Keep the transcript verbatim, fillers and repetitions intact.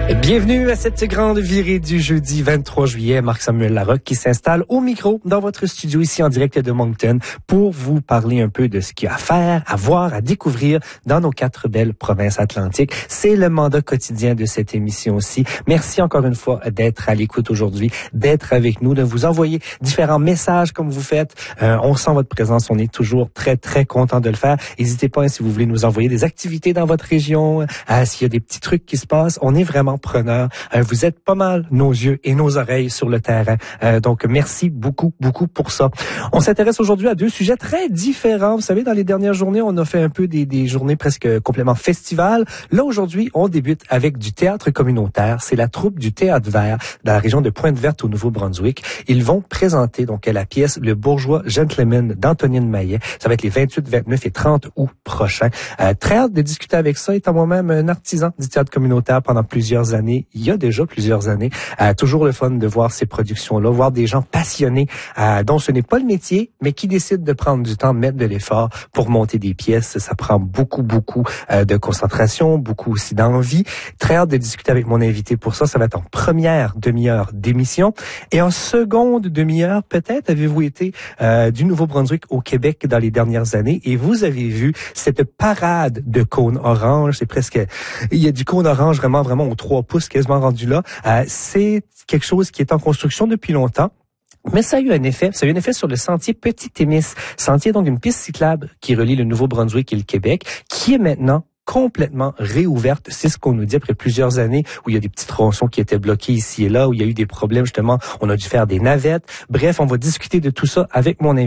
Bienvenue à cette grande virée du jeudi vingt-trois juillet. Marc-Samuel Larocque qui s'installe au micro dans votre studio ici en direct de Moncton pour vous parler un peu de ce qu'il y a à faire, à voir, à découvrir dans nos quatre belles provinces atlantiques. C'est le mandat quotidien de cette émission aussi. Merci encore une fois d'être à l'écoute aujourd'hui, d'être avec nous, de vous envoyer différents messages comme vous faites. Euh, on sent votre présence, on est toujours très, très content de le faire. N'hésitez pas, hein, si vous voulez nous envoyer des activités dans votre région, euh, s'il y a des petits trucs qui se passent, on est vraiment preneurs. Euh, vous êtes pas mal nos yeux et nos oreilles sur le terrain. Euh, donc, merci beaucoup, beaucoup pour ça. On s'intéresse aujourd'hui à deux sujets très différents. Vous savez, dans les dernières journées, on a fait un peu des, des journées presque complètement festivales. Là, aujourd'hui, on débute avec du théâtre communautaire. C'est la troupe du Théâtre Vert dans la région de Pointe-Verte au Nouveau-Brunswick. Ils vont présenter donc la pièce Le Bourgeois Gentleman d'Antonine Maillet. Ça va être les vingt-huit, vingt-neuf et trente août prochains. Euh, très hâte de discuter avec ça, étant moi-même un artisan du théâtre communautaire pendant plusieurs années. Il y a déjà plusieurs années. Euh, toujours le fun de voir ces productions-là, voir des gens passionnés euh, dont ce n'est pas le métier, mais qui décident de prendre du temps, de mettre de l'effort pour monter des pièces. Ça prend beaucoup, beaucoup euh, de concentration, beaucoup aussi d'envie. Très hâte de discuter avec mon invité pour ça. Ça va être en première demi-heure d'émission. Et en seconde demi-heure, peut-être avez-vous été euh, du Nouveau-Brunswick au Québec dans les dernières années et vous avez vu cette parade de cônes orange. C'est presque... Il y a du cône orange vraiment, vraiment aux trois pouces quasiment rendu là. Euh, c'est quelque chose qui est en construction depuis longtemps. Mais ça a eu un effet, ça a eu un effet sur le sentier Petit-Témis. Sentier, donc une piste cyclable qui relie le Nouveau-Brunswick et le Québec, qui est maintenant complètement réouverte. C'est ce qu'on nous dit après plusieurs années où il y a des petits tronçons qui étaient bloqués ici et là, où il y a eu des problèmes justement. On a dû faire des navettes. Bref, on va discuter de tout ça avec mon invité.